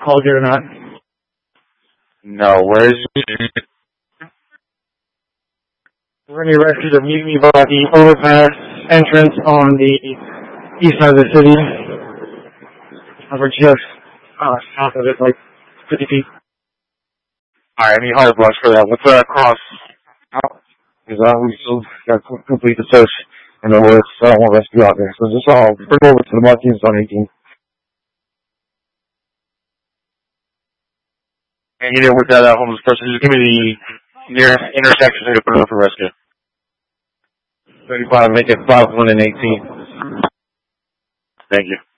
called you or not. No, where is it? We're going to arrest you to meet me by the overpass entrance on the east side of the city. We're just south of it, like 50 feet. Alright, I need $100 for that. What's that cost? Because we still got to complete the search. And then I don't want to rescue out there. So just bring over to the Martinez on 18. And you didn't work that out, homeless person. Just give me the nearest intersection so you can put it up for rescue. 35, make it 5, 1, and 18. Thank you.